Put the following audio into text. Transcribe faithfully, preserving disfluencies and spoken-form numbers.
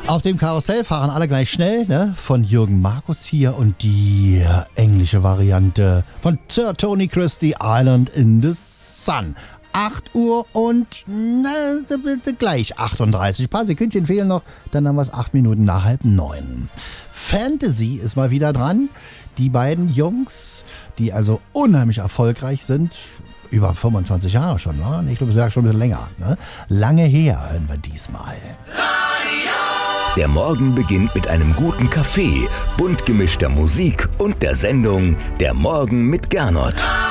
Auf dem Karussell fahren alle gleich schnell, ne? Von Jürgen Markus hier und die englische Variante von Sir Tony Christie, Island in the Sun. acht Uhr und na, gleich achtunddreißig. Ein paar Sekündchen fehlen noch, dann haben wir es acht Minuten nach halb neun. Fantasy ist mal wieder dran. Die beiden Jungs, die also unheimlich erfolgreich sind, über fünfundzwanzig Jahre schon, ne? Ich glaube, es ist schon ein bisschen länger. Ne? Lange her hören wir diesmal. Der Morgen beginnt mit einem guten Kaffee, bunt gemischter Musik und der Sendung Der Morgen mit Gernot.